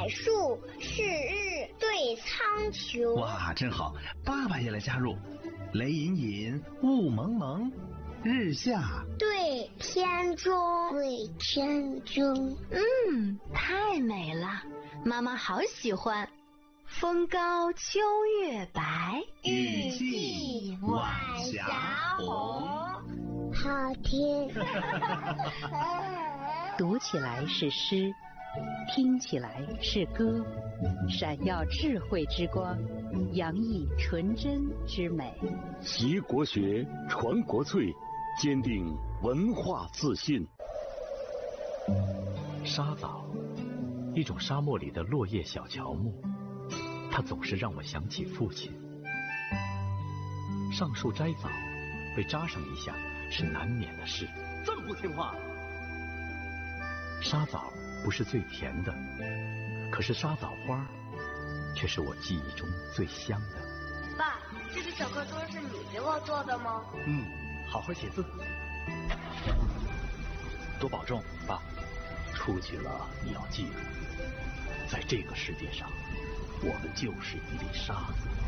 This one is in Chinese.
树，是日对苍穹。 哇，真好！爸爸也来加入。雷隐隐，雾蒙蒙，日下对天中，对天中。 太美了，妈妈好喜欢。风高秋月白， 雨霁晚霞红。 好听。 读起来是诗，听起来是歌，闪耀智慧之光，洋溢纯真之美。 习国学，传国粹，坚定文化自信。 沙枣，一种沙漠里的落叶小乔木，它总是让我想起父亲。上树摘枣，被扎上一下是难免的事。 这么不听话！ 沙枣不是最甜的，可是沙枣花却是我记忆中最香的。 爸，这个小课桌是你给我做的吗？ 好好写字，多保重，爸。出去了你要记住，在这个世界上，我们就是一粒沙子。